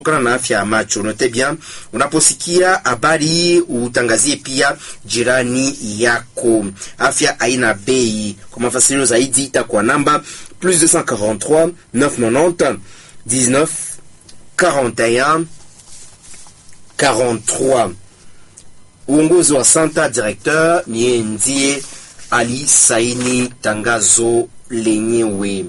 na afya ya macho. Note bien, unaposikia habari utangazie pia jirani yako. Afya haina bei. Kwa mafasirio zaidi ita kwa namba plus 243 990 19 41 43. Uongozi wa Santa Directeur ni ndiye Ali Saini tangazo lenyewe.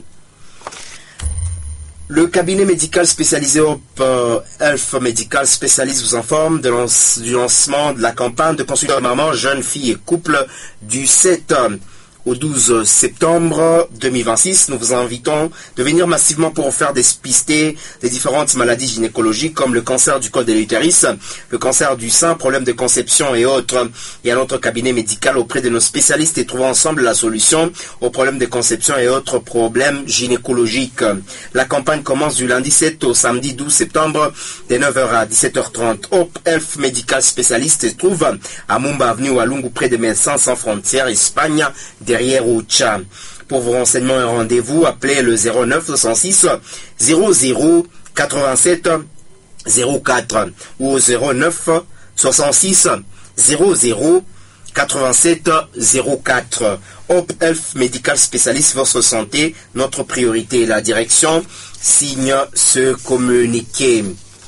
Le cabinet médical spécialisé Elf Medical Specialist vous informe du lancement de la campagne de consultation de maman, jeunes filles et couples du 7 au 12 septembre 2026. Nous vous invitons de venir massivement pour faire dépister des différentes maladies gynécologiques comme le cancer du col de l'utérus, le cancer du sein, problèmes de conception et autres. Et à notre cabinet médical auprès de nos spécialistes et trouvons ensemble la solution aux problèmes de conception et autres problèmes gynécologiques. La campagne commence du lundi 7 au samedi 12 septembre de 9h à 17h30. Hope Elf Medical Specialist se trouve à Mumba Avenue Walungu près de Médecins Sans Frontières, Espagne, derrière Ocha. Pour vos renseignements et rendez-vous, appelez le 09 66 00 87 04 ou au 09 66 00 87 04. Hope Elf Medical Specialist, votre santé, notre priorité. La direction signe ce communiqué.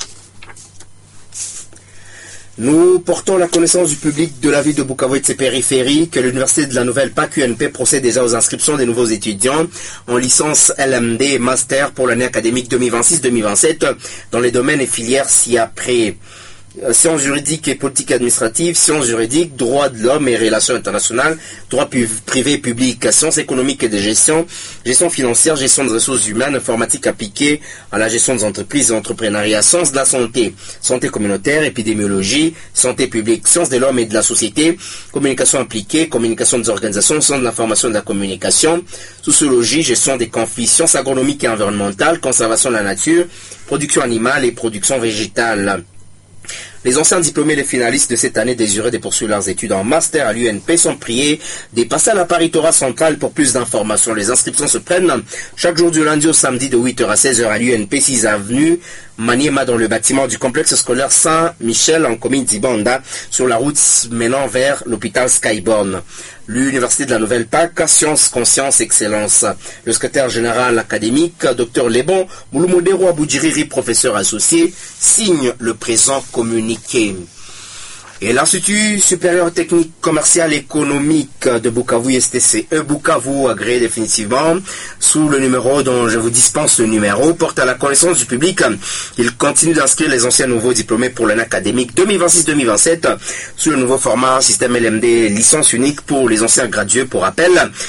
Nous portons la connaissance du public de la ville de Bukavu et de ses périphéries que l'Université de la Nouvelle PAC UNP procède déjà aux inscriptions des nouveaux étudiants en licence LMD et master pour l'année académique 2026-2027 dans les domaines et filières ci-après. Sciences juridiques et politiques administratives, sciences juridiques, droits de l'homme et relations internationales, droit privé et public, sciences économiques et de gestion, gestion financière, gestion des ressources humaines, informatique appliquée à la gestion des entreprises et entrepreneuriat, sciences de la santé, santé communautaire, épidémiologie, santé publique, sciences de l'homme et de la société, communication appliquée, communication des organisations, sciences de l'information et de la communication, sociologie, gestion des conflits, sciences agronomiques et environnementales, conservation de la nature, production animale et production végétale. Les anciens diplômés et les finalistes de cette année désireux de poursuivre leurs études en master à l'UNP sont priés de passer à l'apparitora centrale pour plus d'informations. Les inscriptions se prennent chaque jour du lundi au samedi de 8h à 16h à l'UNP 6 avenue Maniema dans le bâtiment du complexe scolaire Saint-Michel en commune d'Ibanda sur la route menant vers l'hôpital Skyborn. L'Université de la Nouvelle PAC, Sciences, Conscience, Excellence. Le secrétaire général académique, Dr Lebon Moulumodero Aboudjiriri, professeur associé, signe le présent communiqué. Et l'Institut supérieur technique commercial économique de Bukavu, STCE Bukavu, agréé définitivement sous le numéro dont je vous dispense le numéro, porte à la connaissance du public. Il continue d'inscrire les anciens nouveaux diplômés pour l'année académique 2026-2027 sous le nouveau format système LMD, licence unique pour les anciens gradués. Pour rappel,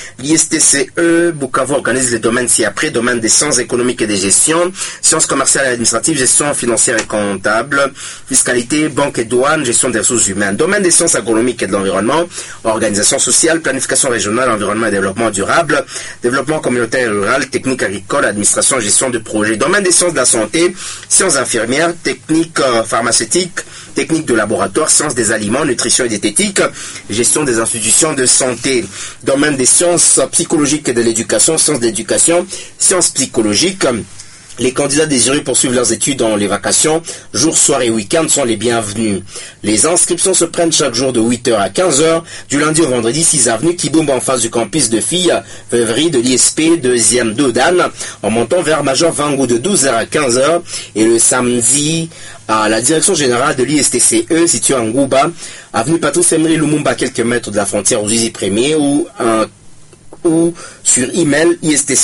l'ISTCE Bukavu organise les domaines ci-après, domaine des sciences économiques et de gestion, sciences commerciales et administratives, gestion financière et comptable, fiscalité, banque et douane, gestion des ressources humaines, domaine des sciences agronomiques et de l'environnement, organisation sociale, planification régionale, environnement et développement durable, développement communautaire et rural, technique agricole, administration, gestion de projets, domaine des sciences de la santé, sciences infirmières, techniques pharmaceutiques, techniques de laboratoire, sciences des aliments, nutrition et diététique, gestion des institutions de santé, domaine des sciences psychologiques et de l'éducation, sciences d'éducation, sciences psychologiques. Les candidats désireux poursuivre leurs études dans les vacations, jours, soirs et week-ends sont les bienvenus. Les inscriptions se prennent chaque jour de 8h à 15h, du lundi au vendredi 6 avenue Kibomba en face du campus de filles, Vevry de l'ISP, 2e d'Odan, en montant vers Major Vango de 12h à 15h, et le samedi à la direction générale de l'ISTCE située en Ngouba, avenue Patrice Emery Lumumba, quelques mètres de la frontière aux Uzi Premier, ou sur email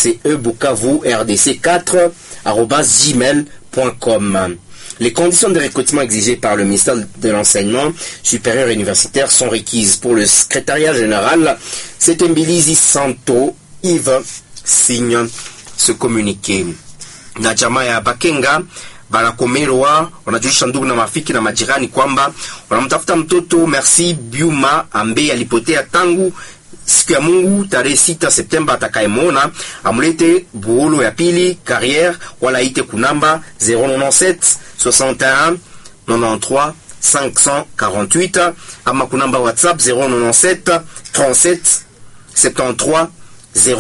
istcebukavu.rdc4@gmail.com. Les conditions de recrutement exigées par le ministère de l'Enseignement supérieur et universitaire sont requises. Pour le secrétariat général, c'est Mbilizi Santo Yves signe ce communiqué. Na jamaa ya Bakenga banakomerwa wanajulisha ndugu na marafiki na majirani kwamba wanamtafuta mtoto Merci Biuma ambaye alipotea tangu siku ya Mungu tarehe 6 Septemba. Atakayemwona amulete buholo ya pili carrière wala ite kunamba 097 61 93 548 ama kunamba WhatsApp 097 37 73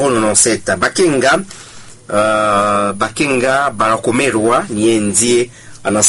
097. Bakenga banakomerwa niye ndiye